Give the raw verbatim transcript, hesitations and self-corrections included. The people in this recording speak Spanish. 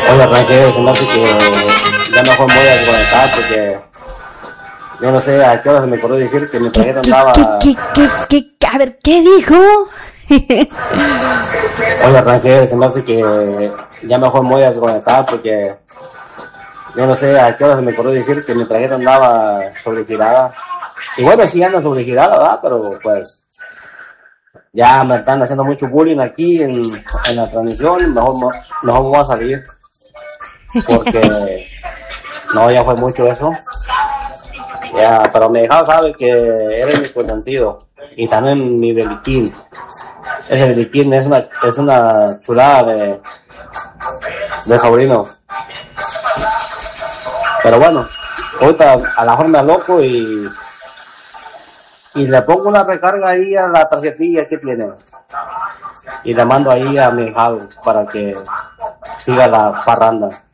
Oye, arranqué, se me hace que ya mejor me voy a desconectar porque yo no sé a qué hora se me ocurrió decir que mi tarjeta andaba... ¿Qué, qué, qué, qué, a ver, ¿qué dijo? Oye, arranqué, se me hace que ya mejor me voy a desconectar porque yo no sé a qué hora se me ocurrió decir que mi tarjeta andaba sobregirada. Y bueno, sí anda sobregirada, ¿verdad? Pero pues ya me están haciendo mucho bullying aquí en, en la transmisión, mejor, mejor me voy a salir. Porque no, ya fue mucho eso. Ya, pero mi hija sabe que eres mi consentido y también mi beliquín. Ese beliquín es una, es una chulada de, de sobrino. Pero bueno, ahorita a la forma loco y y le pongo una recarga ahí a la tarjetilla que tiene y le mando ahí a mi hija para que siga la parranda.